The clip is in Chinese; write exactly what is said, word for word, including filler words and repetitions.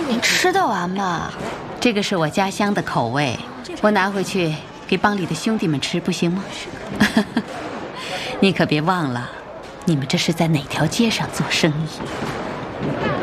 你吃得完吗？ 这个是我家乡的口味，我拿回去给帮里的兄弟们吃，不行吗？你可别忘了，你们这是在哪条街上做生意？